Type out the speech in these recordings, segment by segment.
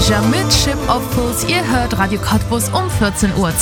Danger mit Ship of Fools. Ihr hört Radio Cottbus um 14:12 Uhr.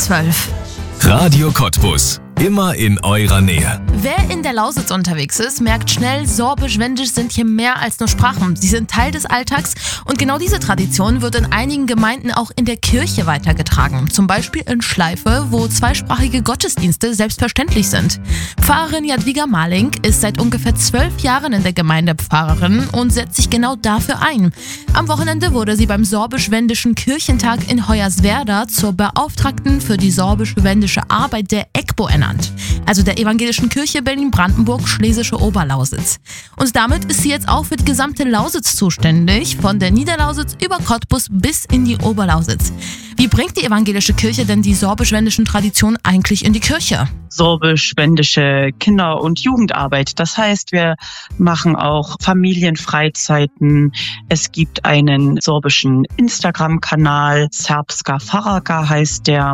Radio Cottbus. Immer in eurer Nähe. Wer in der Lausitz unterwegs ist, merkt schnell, Sorbisch-Wendisch sind hier mehr als nur Sprachen. Sie sind Teil des Alltags und genau diese Tradition wird in einigen Gemeinden auch in der Kirche weitergetragen. Zum Beispiel in Schleife, wo zweisprachige Gottesdienste selbstverständlich sind. Pfarrerin Jadwiga Maling ist seit ungefähr 12 Jahren in der Gemeinde Pfarrerin und setzt sich genau dafür ein. Am Wochenende wurde sie beim Sorbisch-Wendischen Kirchentag in Hoyerswerda zur Beauftragten für die sorbisch-wendische Arbeit der EGBO ernannt. Also der Evangelischen Kirche Berlin-Brandenburg-Schlesische Oberlausitz. Und damit ist sie jetzt auch für die gesamte Lausitz zuständig, von der Niederlausitz über Cottbus bis in die Oberlausitz. Wie bringt die Evangelische Kirche denn die sorbisch-wendischen Traditionen eigentlich in die Kirche? Sorbisch-wendische Kinder- und Jugendarbeit. Das heißt, wir machen auch Familienfreizeiten. Es gibt einen sorbischen Instagram-Kanal, Serbska Faraka heißt der,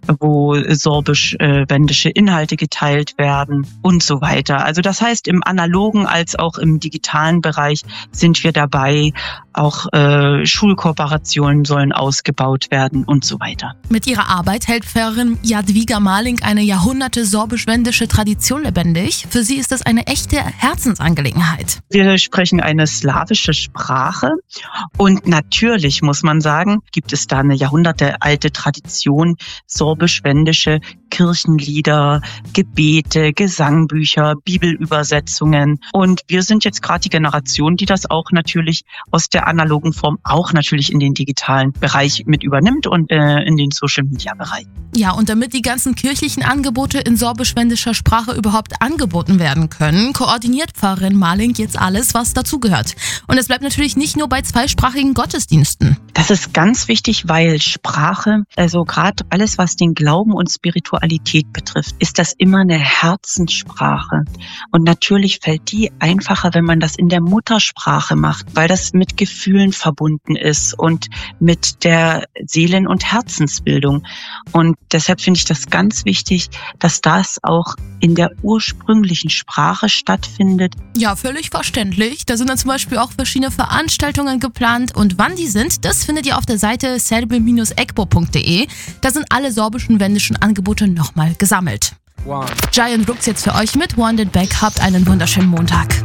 wo sorbisch-wendische Inhalte geteilt werden und so weiter. Also das heißt, im analogen als auch im digitalen Bereich sind wir dabei. Auch Schulkooperationen sollen ausgebaut werden und so weiter. Mit ihrer Arbeit hält Pfarrerin Jadwiga Maling eine Jahrhunderte sorbisch-wendische Tradition lebendig. Für sie ist das eine echte Herzensangelegenheit. Wir sprechen eine slawische Sprache und natürlich, muss man sagen, gibt es da eine jahrhundertealte Tradition, sorbisch-wendische Kirchenlieder, Gebete, Gesangbücher, Bibelübersetzungen. Und wir sind jetzt gerade die Generation, die das auch natürlich aus der analogen Form auch natürlich in den digitalen Bereich mit übernimmt und in den Social-Media-Bereich. Ja, und damit die ganzen kirchlichen Angebote in sorbisch-wendischer Sprache überhaupt angeboten werden können, koordiniert Pfarrerin Maling jetzt alles, was dazugehört. Und es bleibt natürlich nicht nur bei zweisprachigen Gottesdiensten. Das ist ganz wichtig, weil Sprache, also gerade alles, was den Glauben und Spiritualität betrifft, ist das immer eine Herzenssprache. Und natürlich fällt die einfacher, wenn man das in der Muttersprache macht, weil das mit Gefühlen verbunden ist und mit der Seelen- und Herzensbildung. Und deshalb finde ich das ganz wichtig, dass das auch in der ursprünglichen Sprache stattfindet. Ja, völlig verständlich. Da sind dann zum Beispiel auch verschiedene Veranstaltungen geplant. Und wann die sind, das findet ihr auf der Seite serbe-egbo.de. Da sind alle sorbischen wendischen Angebote nochmal gesammelt. Giant Rooks jetzt für euch mit Wanted Back. Habt einen wunderschönen Montag.